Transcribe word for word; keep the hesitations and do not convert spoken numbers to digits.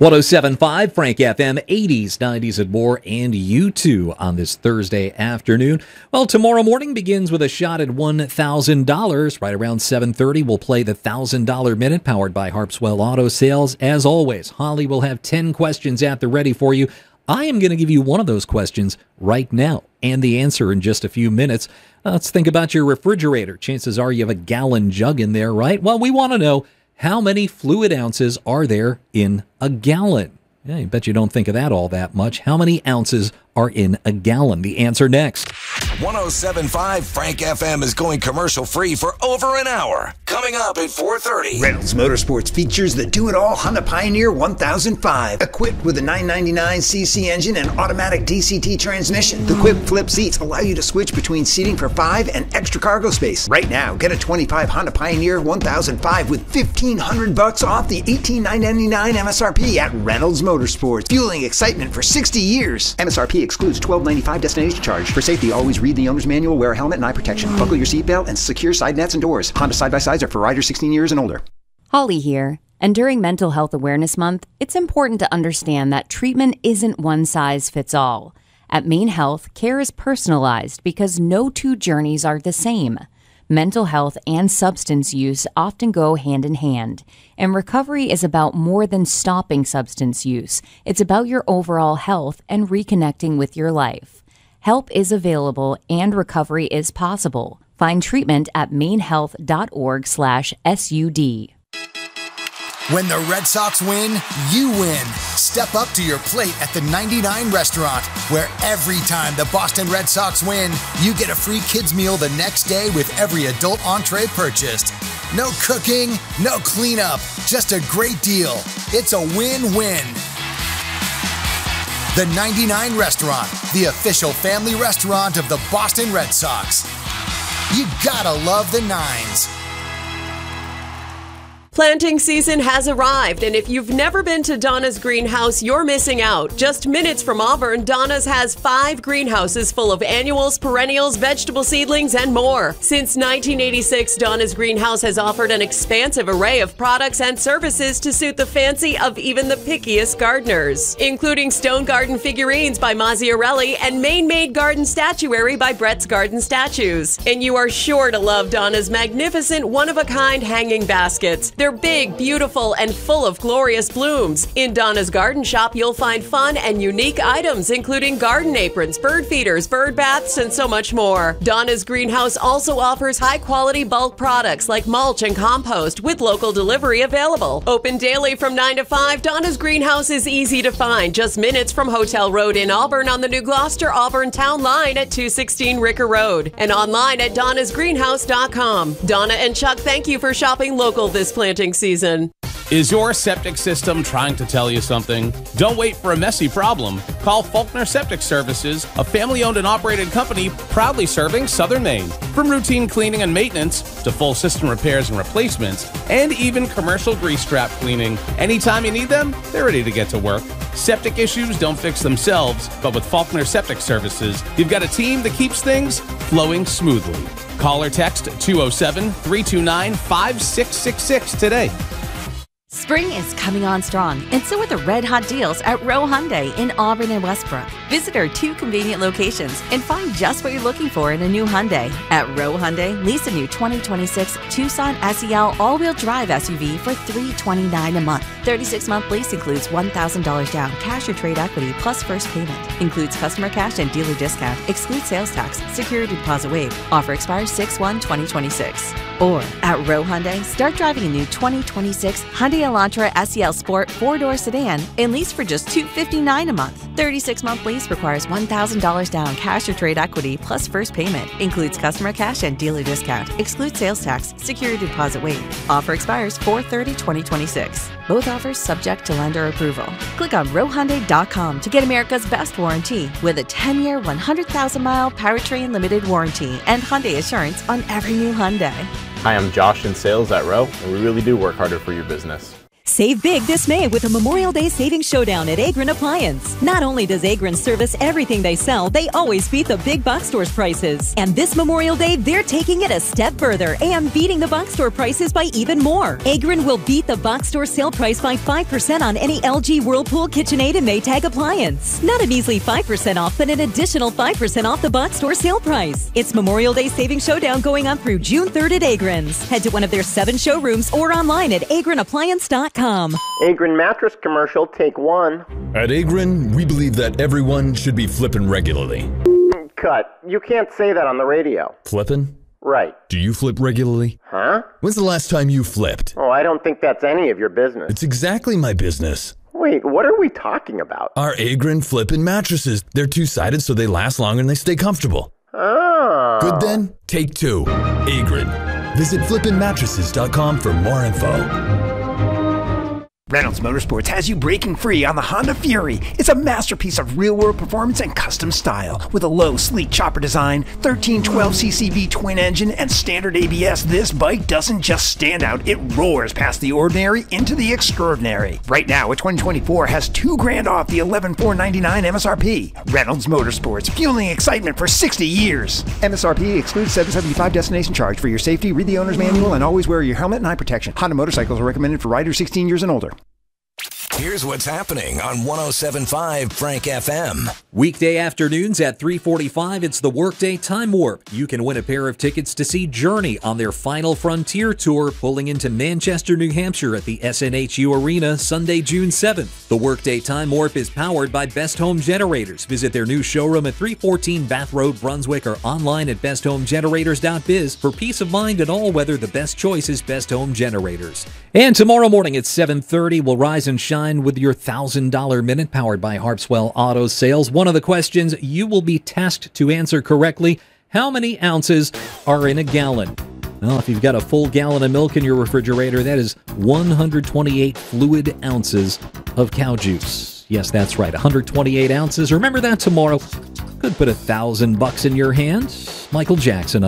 one oh seven point five Frank F M, eighties, nineties, and more, and you too on this Thursday afternoon. Well, tomorrow morning begins with a shot at one thousand dollars. Right around seven thirty, we'll play the one thousand dollar Minute, powered by Harpswell Auto Sales. As always, Holly will have ten questions at the ready for you. I am going to give you one of those questions right now, and the answer in just a few minutes. Let's think about your refrigerator. Chances are you have a gallon jug in there, right? Well, we want to know, how many fluid ounces are there in a gallon? Yeah, I bet you don't think of that all that much. How many ounces are in a gallon? The answer next. one oh seven point five Frank F M is going commercial free for over an hour. Coming up at four thirty. Reynolds Motorsports features the do-it-all Honda Pioneer one thousand five. Equipped with a nine ninety-nine c c engine and automatic D C T transmission. The Quip Flip seats allow you to switch between seating for five and extra cargo space. Right now, get a twenty-five Honda Pioneer one thousand five with fifteen hundred bucks off the eighteen thousand nine hundred ninety-nine M S R P at Reynolds Motorsports. Fueling excitement for sixty years. M S R P excludes twelve ninety-five destination charge. For safety, always read the owner's manual, wear a helmet and eye protection. Buckle your seatbelt and secure side nets and doors. Honda side-by-sides are for riders sixteen years and older. Holly here. And during Mental Health Awareness Month, it's important to understand that treatment isn't one size fits all. At Maine Health, care is personalized because no two journeys are the same. Mental health and substance use often go hand in hand, and recovery is about more than stopping substance use. It's about your overall health and reconnecting with your life. Help is available and recovery is possible. Find treatment at mainehealth.org slash SUD. When the Red Sox win, you win. Step up to your plate at the ninety-nine Restaurant, where every time the Boston Red Sox win, you get a free kids meal the next day with every adult entree purchased. No cooking, no cleanup, just a great deal. It's a win-win. The ninety-nine Restaurant, the official family restaurant of the Boston Red Sox. You gotta love the nines. Planting season has arrived, and if you've never been to Donna's Greenhouse, you're missing out. Just minutes from Auburn, Donna's has five greenhouses full of annuals, perennials, vegetable seedlings, and more. Since nineteen eighty-six, Donna's Greenhouse has offered an expansive array of products and services to suit the fancy of even the pickiest gardeners, including stone garden figurines by Mazziarelli and Maine-made garden statuary by Brett's Garden Statues. And you are sure to love Donna's magnificent one-of-a-kind hanging baskets. They're big, beautiful, and full of glorious blooms. In Donna's Garden Shop, you'll find fun and unique items, including garden aprons, bird feeders, bird baths, and so much more. Donna's Greenhouse also offers high-quality bulk products like mulch and compost, with local delivery available. Open daily from nine to five, Donna's Greenhouse is easy to find, just minutes from Hotel Road in Auburn on the New Gloucester-Auburn Town Line at two sixteen Ricker Road, and online at donnas greenhouse dot com. Donna and Chuck, thank you for shopping local this planting season. Is your septic system trying to tell you something? Don't wait for a messy problem. Call Faulkner Septic Services, a family-owned and operated company proudly serving Southern Maine. From routine cleaning and maintenance to full system repairs and replacements, and even commercial grease trap cleaning. Anytime you need them, they're ready to get to work. Septic issues don't fix themselves, but with Faulkner Septic Services, you've got a team that keeps things flowing smoothly. Call or text two oh seven, three two nine, five six six six today. Spring is coming on strong, and so are the red-hot deals at Rowe Hyundai in Auburn and Westbrook. Visit our two convenient locations and find just what you're looking for in a new Hyundai. At Rowe Hyundai, lease a new twenty twenty-six Tucson S E L all-wheel drive S U V for three hundred twenty-nine dollars a month. thirty-six month lease includes one thousand dollars down, cash or trade equity, plus first payment. Includes customer cash and dealer discount. Excludes sales tax. Security deposit waived. Offer expires six one twenty twenty-six. Or at Rowe Hyundai, start driving a new twenty twenty-six Hyundai Elantra S E L Sport four-door sedan and lease for just two hundred fifty-nine dollars a month. thirty-six month lease requires one thousand dollars down, cash or trade equity, plus first payment. Includes customer cash and dealer discount. Excludes sales tax. Security deposit waived. Offer expires four thirty twenty twenty-six. Both offers subject to lender approval. Click on rowe hyundai dot com to get America's best warranty with a ten year, one hundred thousand mile powertrain limited warranty and Hyundai Assurance on every new Hyundai. Hi, I'm Josh in sales at Rowe, and we really do work harder for your business. Save big this May with a Memorial Day Savings Showdown at Agron Appliance. Not only does Agron service everything they sell, they always beat the big box stores prices. And this Memorial Day, they're taking it a step further and beating the box store prices by even more. Agron will beat the box store sale price by five percent on any L G, Whirlpool, KitchenAid, and Maytag appliance. Not a measly five percent off, but an additional five percent off the box store sale price. It's Memorial Day Savings Showdown going on through June third at Agron's. Head to one of their seven showrooms or online at agron appliance dot com. Agron mattress commercial, take one. At Agron, we believe that everyone should be flipping regularly. Cut. You can't say that on the radio. Flipping? Right. Do you flip regularly? Huh? When's the last time you flipped? Oh, I don't think that's any of your business. It's exactly my business. Wait, what are we talking about? Our Agron flippin' mattresses. They're two-sided so they last longer and they stay comfortable. Oh. Good then? Take two. Agron. Visit flippin mattresses dot com for more info. Reynolds Motorsports has you breaking free on the Honda Fury. It's a masterpiece of real-world performance and custom style. With a low, sleek chopper design, thirteen twelve c c V twin engine, and standard A B S, this bike doesn't just stand out, it roars past the ordinary into the extraordinary. Right now, a twenty twenty-four has two grand off the eleven thousand four hundred ninety-nine M S R P. Reynolds Motorsports, fueling excitement for sixty years. M S R P excludes seven hundred seventy-five dollars destination charge. For your safety, read the owner's manual and always wear your helmet and eye protection. Honda motorcycles are recommended for riders sixteen years and older. Here's what's happening on one oh seven point five Frank F M. Weekday afternoons at three forty-five, it's the Workday Time Warp. You can win a pair of tickets to see Journey on their Final Frontier Tour, pulling into Manchester, New Hampshire at the S N H U Arena Sunday, June seventh. The Workday Time Warp is powered by Best Home Generators. Visit their new showroom at three fourteen Bath Road, Brunswick, or online at best home generators dot biz. For peace of mind and all weather, the best choice is Best Home Generators. And tomorrow morning at seven thirty, we'll rise and shine with your one thousand dollars minute powered by Harpswell Auto Sales. One of the questions you will be tasked to answer correctly: how many ounces are in a gallon? Well, if you've got a full gallon of milk in your refrigerator, that is one hundred twenty-eight fluid ounces of cow juice. Yes, that's right, one hundred twenty-eight ounces. Remember that tomorrow. Could put a thousand bucks in your hand. Michael Jackson.